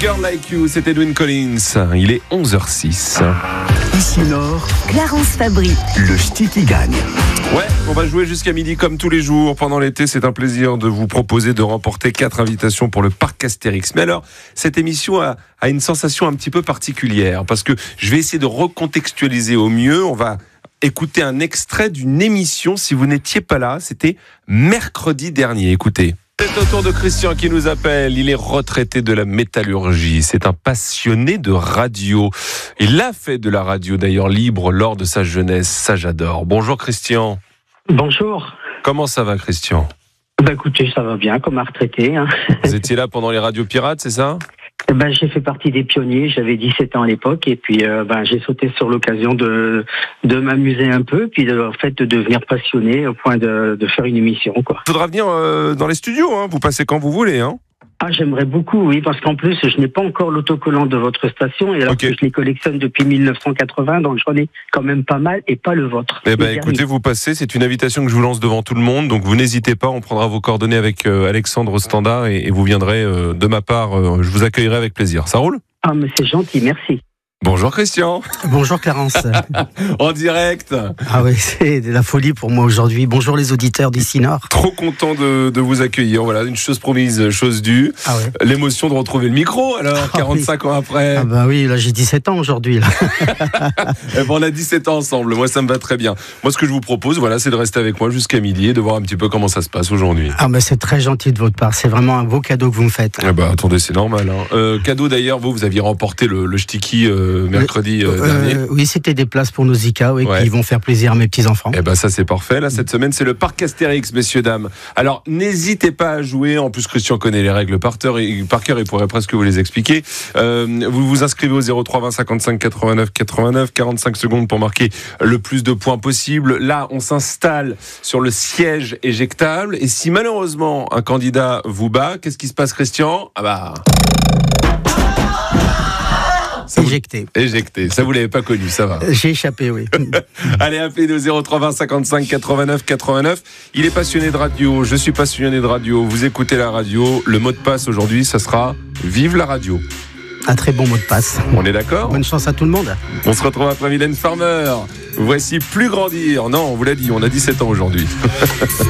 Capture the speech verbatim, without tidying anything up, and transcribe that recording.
Girl Like You, c'est Edwyn Collins. Il est onze heures six. Ici Nord, Clarence Fabry. le ch'ti qui gagne. Ouais, on va jouer jusqu'à midi comme tous les jours. Pendant l'été, c'est un plaisir de vous proposer de remporter quatre invitations pour le parc Astérix. Mais alors, cette émission a, a une sensation un petit peu particulière parce que je vais essayer de recontextualiser au mieux. On va écouter un extrait d'une émission. Si vous n'étiez pas là, c'était mercredi dernier. Écoutez. C'est au tour de Christian qui nous appelle. Il est retraité de la métallurgie. C'est un passionné de radio. Il a fait de la radio d'ailleurs libre lors de sa jeunesse. Ça, j'adore. Bonjour Christian. Bonjour. Comment ça va Christian ? Bah écoutez, ça va bien, comme un retraité. Hein. Vous étiez là pendant les radios pirates, c'est ça ? Ben, j'ai fait partie des pionniers, j'avais dix-sept ans à l'époque, et puis euh, ben, j'ai sauté sur l'occasion de, de m'amuser un peu, puis de, en fait de devenir passionné au point de, de faire une émission, quoi. Il faudra venir euh, dans les studios, hein. Vous passez quand vous voulez. Hein. Ah, j'aimerais beaucoup, oui, parce qu'en plus, je n'ai pas encore l'autocollant de votre station, et alors Okay. que je les collectionne depuis mille neuf cent quatre-vingts, donc j'en ai quand même pas mal, et pas le vôtre. Eh ben, Le écoutez, dernier. vous passez, c'est une invitation que je vous lance devant tout le monde, donc vous n'hésitez pas, on prendra vos coordonnées avec euh, Alexandre au standard et, et vous viendrez euh, de ma part, euh, je vous accueillerai avec plaisir. Ça roule ? Ah, mais c'est gentil, merci. Bonjour Christian, Bonjour Clarence. en direct. Ah oui, c'est de la folie pour moi aujourd'hui. Bonjour les auditeurs d'ici Nord. Trop content de, de vous accueillir. Voilà, une chose promise, chose due. Ah ouais. L'émotion de retrouver le micro, alors, Ah quarante-cinq ans après. Ah bah oui, là j'ai dix-sept ans aujourd'hui. Là. Eh ben, on a dix-sept ans ensemble, moi ça me va très bien. Moi ce que je vous propose, voilà, c'est de rester avec moi jusqu'à midi et de voir un petit peu comment ça se passe aujourd'hui. Ah bah c'est très gentil de votre part. C'est vraiment un beau cadeau que vous me faites. Eh ben, attendez, c'est normal. Hein. Euh, cadeau d'ailleurs, vous, vous aviez remporté le, le Shtiki euh, mercredi euh, dernier. Euh, oui, c'était des places pour nos Zika, oui, Ouais. qui vont faire plaisir à mes petits-enfants. Eh ben ça c'est parfait. Là cette semaine c'est le parc Astérix, messieurs dames. Alors n'hésitez pas à jouer. En plus Christian connaît les règles par cœur, et, par cœur, il pourrait presque vous les expliquer. Euh, vous vous inscrivez au zéro trois vingt cinquante-cinq quatre-vingt-neuf quatre-vingt-neuf, quarante-cinq secondes pour marquer le plus de points possible. Là on s'installe sur le siège éjectable et si malheureusement un candidat vous bat, qu'est-ce qui se passe Christian ? Ah bah ça vous- Éjecté. éjecté. Ça vous l'avez pas connu, ça va. J'ai échappé, oui. Allez, appelez-nous au zéro trois vingt cinquante-cinq quatre-vingt-neuf quatre-vingt-neuf. Il est passionné de radio, je suis passionné de radio. Vous écoutez la radio. Le mot de passe aujourd'hui, ça sera Vive la radio. Un très bon mot de passe. On est d'accord ? Bonne chance à tout le monde. On se retrouve après Mylène Farmer. Voici Plus grandir. Non, on vous l'a dit, on a dix-sept ans aujourd'hui.